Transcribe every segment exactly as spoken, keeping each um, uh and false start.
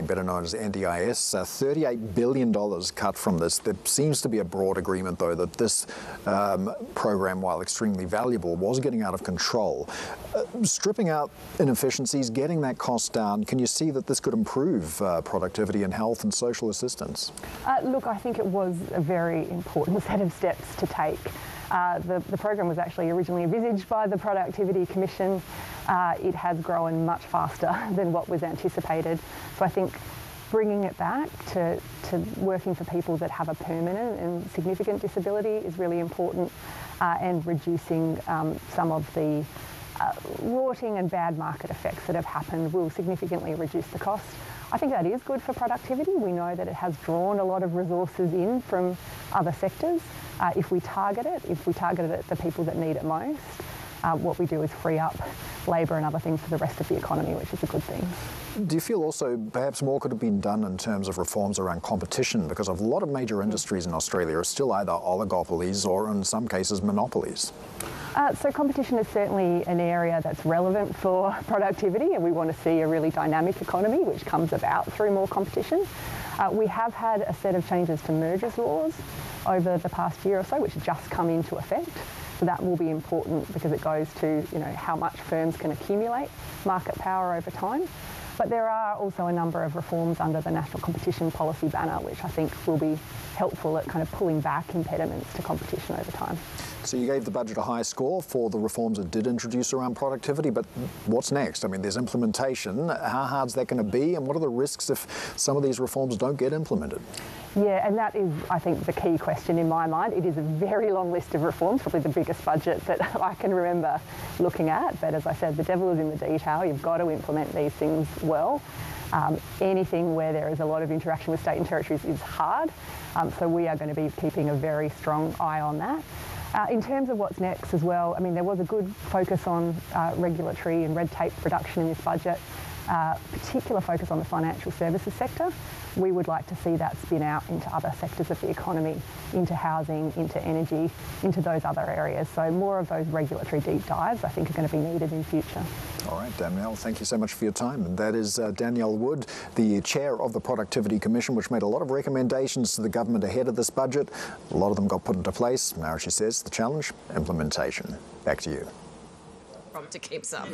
better known as N D I S. Uh, thirty-eight billion dollars cut from this. There seems to be a broad agreement, though, that this um, program, while extremely valuable, was getting out of control. Uh, stripping out inefficiencies, getting that cost down, can you see that this could improve uh, productivity and health and social assistance? Uh, look, I think it was a very important set of steps to take. Uh, the, the program was actually originally envisaged by the Productivity Commission. Uh, it has grown much faster than what was anticipated. So I think bringing it back to, to working for people that have a permanent and significant disability is really important, uh, and reducing um, some of the uh, rorting and bad market effects that have happened will significantly reduce the cost. I think that is good for productivity. We know that it has drawn a lot of resources in from other sectors. Uh, if we target it, if we target it at the people that need it most, uh, what we do is free up labour and other things for the rest of the economy, which is a good thing. Do you feel also perhaps more could have been done in terms of reforms around competition? Because a lot of major industries in Australia are still either oligopolies or, in some cases, monopolies. Uh, so competition is certainly an area that's relevant for productivity, and we want to see a really dynamic economy which comes about through more competition. Uh, we have had a set of changes to mergers laws over the past year or so, which have just come into effect. So that will be important because it goes to, you know, how much firms can accumulate market power over time. But there are also a number of reforms under the National Competition Policy banner, which I think will be helpful at kind of pulling back impediments to competition over time. So you gave the budget a high score for the reforms it did introduce around productivity, but what's next? I mean, there's implementation. How hard's that going to be, and what are the risks if some of these reforms don't get implemented? Yeah, and that is, I think, the key question in my mind. It is a very long list of reforms, probably the biggest budget that I can remember looking at. But as I said, the devil is in the detail. You've got to implement these things well. Um, anything where there is a lot of interaction with state and territories is hard. Um, so we are going to be keeping a very strong eye on that. Uh, in terms of what's next as well, I mean, there was a good focus on uh, regulatory and red tape reduction in this budget, uh, particular focus on the financial services sector. We would like to see that spin out into other sectors of the economy, into housing, into energy, into those other areas. So more of those regulatory deep dives, I think, are going to be needed in future. All right, Danielle, thank you so much for your time. And that is uh, Danielle Wood, the chair of the Productivity Commission, which made a lot of recommendations to the government ahead of this budget. A lot of them got put into place. Now, she says, the challenge, implementation. Back to you. Prompter keeps up.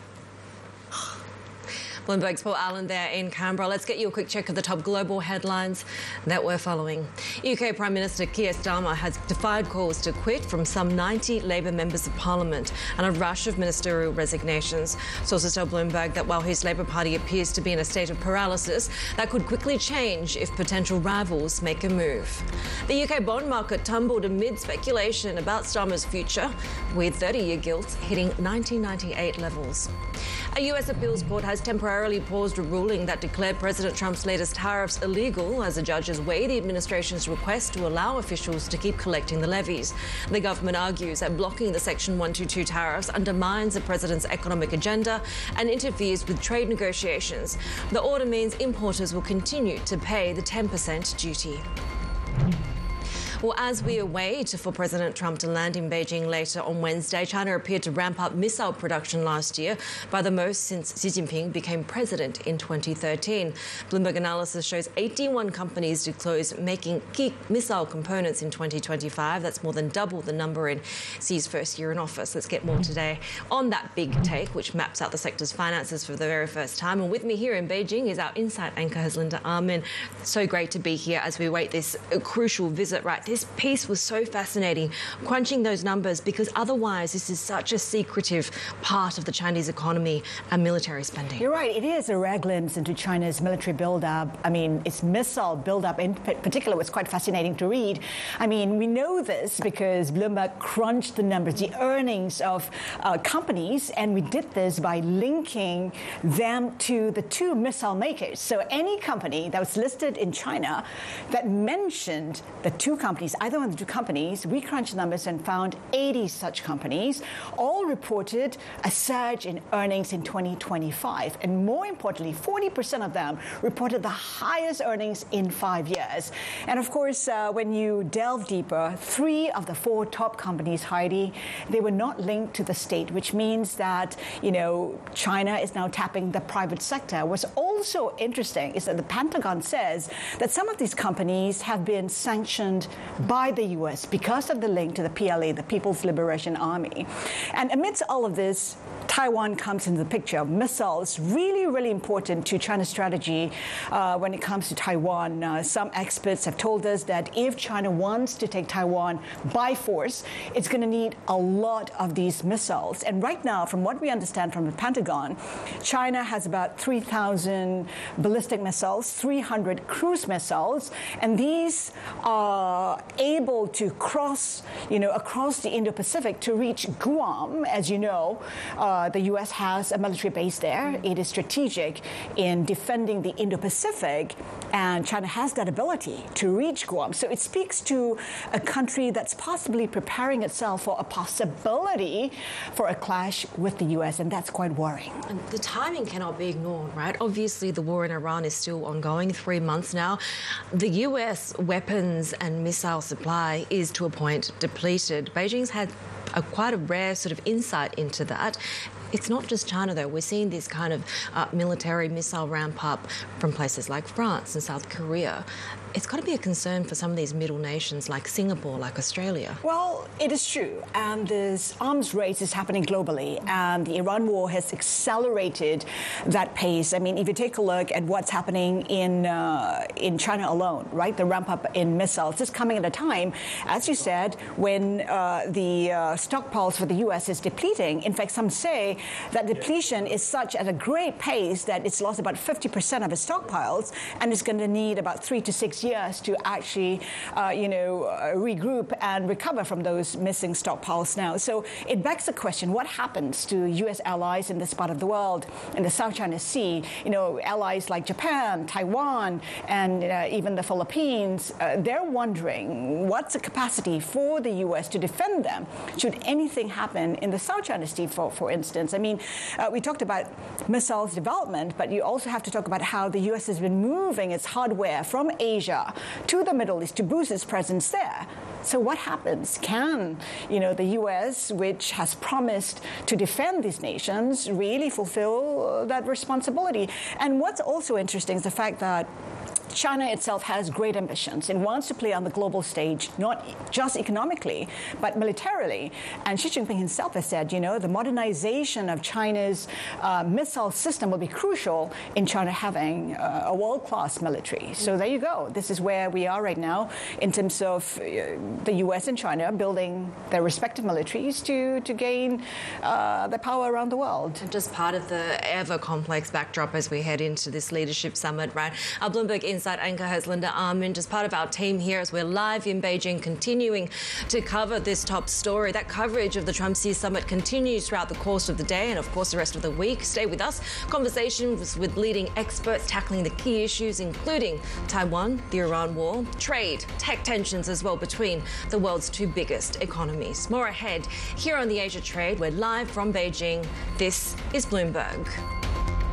Bloomberg's Paul Allen there in Canberra. Let's get you a quick check of the top global headlines that we're following. U K Prime Minister Keir Starmer has defied calls to quit from some ninety Labor members of Parliament and a rush of ministerial resignations. Sources tell Bloomberg that while his Labor Party appears to be in a state of paralysis, that could quickly change if potential rivals make a move. The U K bond market tumbled amid speculation about Starmer's future, with thirty-year gilts hitting nineteen ninety-eight levels. A U S appeals court has temporarily paused a ruling that declared President Trump's latest tariffs illegal as the judges weigh the administration's request to allow officials to keep collecting the levies. The government argues that blocking the Section one twenty-two tariffs undermines the president's economic agenda and interferes with trade negotiations. The order means importers will continue to pay the ten percent duty. Well, as we await for President Trump to land in Beijing later on Wednesday, China appeared to ramp up missile production last year, by the most since Xi Jinping became president in twenty thirteen. Bloomberg analysis shows eighty-one companies disclosed making key missile components in twenty twenty-five. That's more than double the number in Xi's first year in office. Let's get more today on that big take, which maps out the sector's finances for the very first time. And with me here in Beijing is our Insight anchor, Haslinda Amin. So great to be here as we wait this crucial visit, right? This piece was so fascinating, crunching those numbers, because otherwise this is such a secretive part of the Chinese economy and military spending. You're right. It is a rare glimpse into China's military buildup. I mean, its missile buildup in particular was quite fascinating to read. I mean, we know this because Bloomberg crunched the numbers, the earnings of uh, companies, and we did this by linking them to the two missile makers. So any company that was listed in China that mentioned the two companies companies, either one of the two companies, we crunched numbers and found eighty such companies, all reported a surge in earnings in twenty twenty-five. And more importantly, forty percent of them reported the highest earnings in five years. And of course, uh, when you delve deeper, three of the four top companies, Heidi, they were not linked to the state, which means that, you know, China is now tapping the private sector. What's also interesting is that the Pentagon says that some of these companies have been sanctioned by the U S because of the link to the P L A, the People's Liberation Army. And amidst all of this, Taiwan comes into the picture. Missiles, really, really important to China's strategy uh, when it comes to Taiwan. Uh, some experts have told us that if China wants to take Taiwan by force, it's going to need a lot of these missiles. And right now, from what we understand from the Pentagon, China has about three thousand ballistic missiles, three hundred cruise missiles, and these are able to cross, you know, across the Indo-Pacific to reach Guam. As you know, uh, the U S has a military base there. It is strategic in defending the Indo-Pacific, and China has that ability to reach Guam. So it speaks to a country that's possibly preparing itself for a possibility for a clash with the U S, and that's quite worrying. And the timing cannot be ignored, right? Obviously, the war in Iran is still ongoing, three months now. The U S weapons and missile supply is, to a point, depleted. Beijing's had a quite a rare sort of insight into that. It's not just China, though. We're seeing this kind of uh, military missile ramp up from places like France and South Korea. It's got to be a concern for some of these middle nations like Singapore, like Australia. Well, it is true. And this arms race is happening globally. And the Iran war has accelerated that pace. I mean, if you take a look at what's happening in uh, in China alone, right? The ramp up in missiles is coming at a time, as you said, when uh, the uh, stockpiles for the U S is depleting. In fact, some say that depletion is such at a great pace that it's lost about fifty percent of its stockpiles, and it's going to need about three to six years to actually, uh, you know, uh, regroup and recover from those missing stockpiles now. So it begs the question, what happens to U S allies in this part of the world, in the South China Sea? You know, allies like Japan, Taiwan, and uh, even the Philippines, uh, they're wondering what's the capacity for the U S to defend them should anything happen in the South China Sea, for, for instance. I mean, uh, we talked about missiles development, but you also have to talk about how the U S has been moving its hardware from Asia to the Middle East to boost its presence there. So what happens? Can, you know, the U S, which has promised to defend these nations, really fulfill that responsibility? And what's also interesting is the fact that China itself has great ambitions. It wants to play on the global stage, not just economically, but militarily. And Xi Jinping himself has said, you know, the modernization of China's uh, missile system will be crucial in China having uh, a world-class military. So there you go. This is where we are right now in terms of uh, the U S and China building their respective militaries to, to gain uh, the power around the world. Just part of the ever-complex backdrop as we head into this leadership summit, right? Our Bloomberg Insight anchor has Linda Armand, just part of our team here as we're live in Beijing, continuing to cover this top story. That coverage of the Trump-Xi summit continues throughout the course of the day and, of course, the rest of the week. Stay with us. Conversations with leading experts tackling the key issues, including Taiwan, the Iran war, trade, tech tensions as well between the world's two biggest economies. More ahead here on the Asia Trade. We're live from Beijing. This is Bloomberg.